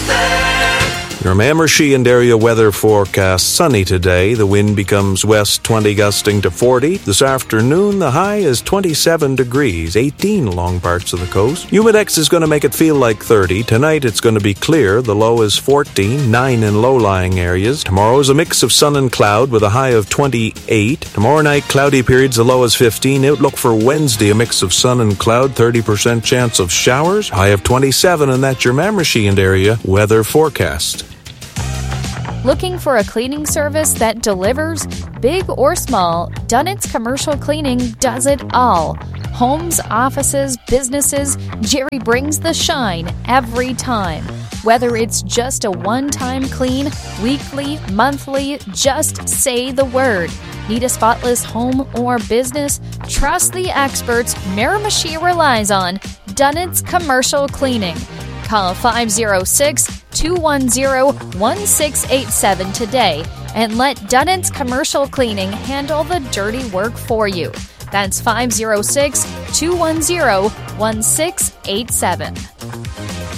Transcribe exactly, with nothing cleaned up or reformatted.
Your Mamershey and area weather forecast: sunny today. The wind becomes west twenty, gusting to forty. This afternoon, the high is twenty-seven degrees, eighteen along parts of the coast. Humidex is going to make it feel like thirty. Tonight, it's going to be clear. The low is fourteen, nine in low-lying areas. Tomorrow is a mix of sun and cloud with a high of twenty-eight. Tomorrow night, cloudy periods, the low is fifteen. Outlook for Wednesday, a mix of sun and cloud, thirty percent chance of showers, high of twenty-seven, and that's your Mamershey and area weather forecast. Looking for a cleaning service that delivers? Big or small, Dunnett's Commercial Cleaning does it all. Homes, offices, businesses, Jerry brings the shine every time. Whether it's just a one-time clean, weekly, monthly, just say the word. Need a spotless home or business? Trust the experts Miramichi relies on. Dunnett's Commercial Cleaning. Call five oh six, two one oh, one six eight seven today and let Dunnett's Commercial Cleaning handle the dirty work for you. That's five oh six, two one oh, one six eight seven.